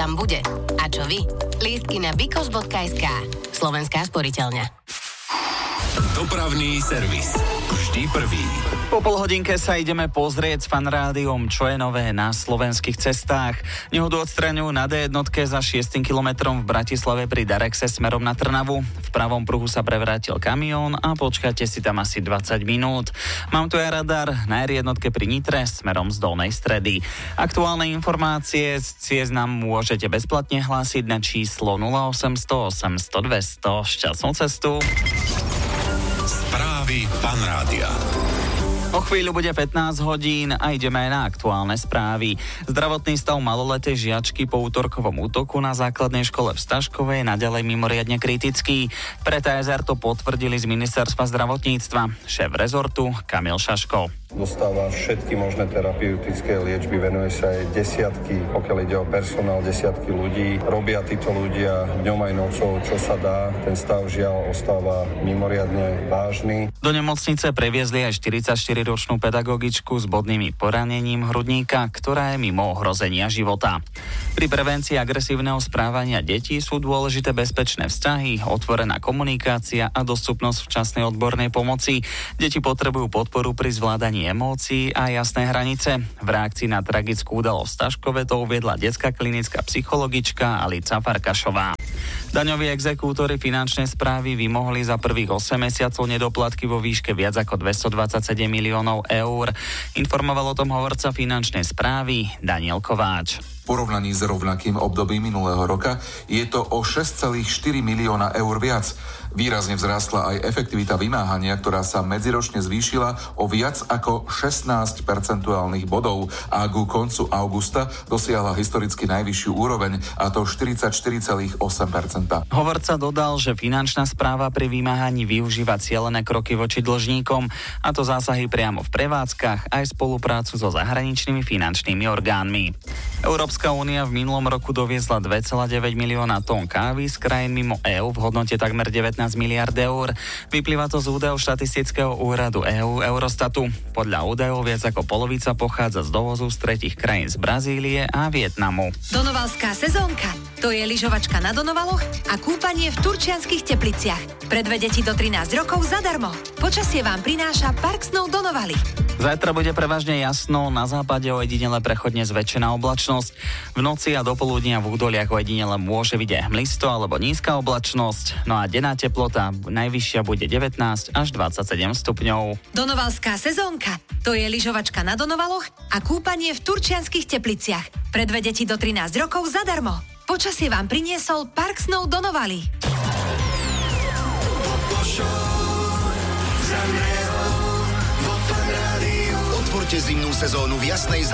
tam bude. A čo vy? Lístky na bikoš.sk. Slovenská sporiteľňa. Dopravný servis. Vždy prvý. Po polhodinke sa ideme pozrieť s Fanrádiom, čo je nové na slovenských cestách. Nehodu odstraňujú na D1 za 6 kilometrom v Bratislave pri Darexe smerom na Trnavu. V pravom pruhu sa prevrátil kamión a počkajte si tam asi 20 minút. Mám tu aj radar na R1 pri Nitre smerom z Dolnej Stredy. Aktuálne informácie z ciest nám môžete bezplatne hlásiť na číslo 0800 800 200. Šťastnú cestu. Správy Fanrádia. O chvíľu bude 15 hodín a ideme aj na aktuálne správy. Zdravotný stav maloletej žiačky po útorkovom útoku na základnej škole v Staškove je naďalej mimoriadne kritický. Pre TSR to potvrdili z ministerstva zdravotníctva. Šéf rezortu Kamil Šaško. Dostáva všetky možné terapeutické liečby, venuje sa aj desiatky, pokiaľ ide o personál, desiatky ľudí. Robia títo ľudia dňom aj nocou, čo sa dá. Ten stav žiaľ ostáva mimoriadne vážny. Do nemocnice previezli aj 44-ročnú pedagogičku s bodným poranením hrudníka, ktorá je mimo ohrozenia života. Pri prevencii agresívneho správania detí sú dôležité bezpečné vzťahy, otvorená komunikácia a dostupnosť včasnej odbornej pomoci. Deti potrebujú podporu pri zvládaní emócií a jasné hranice. V reakcii na tragickú udalosť v Staškove to uviedla detská klinická psychologička Alica Farkašová. Daňoví exekútori finančnej správy vymohli za prvých 8 mesiacov nedoplatky vo výške viac ako 227 miliónov eur. Informoval o tom hovorca finančnej správy Daniel Kováč. V porovnaní s rovnakým obdobím minulého roka je to o 6,4 milióna eur viac. Výrazne vzrástla aj efektivita vymáhania, ktorá sa medziročne zvýšila o viac ako 16 percentuálnych bodov a ku koncu augusta dosiahla historicky najvyššiu úroveň, a to 44,8%. Hovorca dodal, že finančná správa pri vymáhaní využíva cielené kroky voči dlžníkom, a to zásahy priamo v prevádzkach aj spoluprácu so zahraničnými finančnými orgánmi. Európska únia v minulom roku doviezla 2,9 milióna tón kávy z krajín mimo EÚ v hodnote takmer 19 miliard eur. Vyplýva to z údajov štatistického úradu EÚ Eurostatu. Podľa údajov viac ako polovica pochádza z dovozu z tretích krajín z Brazílie a Vietnamu. Donovalská sezónka. To je lyžovačka na Donovaloch a kúpanie v Turčianskych Tepliciach. Pre dve deti do 13 rokov zadarmo. Počasie vám prináša Park Snow Donovali. Zajtra bude prevažne jasno, na západe ojedinele prechodne zväčšená oblačnosť. V noci a dopoludnia v údoliach ojedinele môže byť aj hmlisto alebo nízka oblačnosť. No a denná teplota najvyššia bude 19 až 27 stupňov. Donovalská sezónka. To je lyžovačka na Donovaloch a kúpanie v Turčianskych Tepliciach. Pre dve deti do 13 rokov zadarmo. Počasie vám priniesol Park Snow Donovali. Otvorte zimnú sezónu v jasnej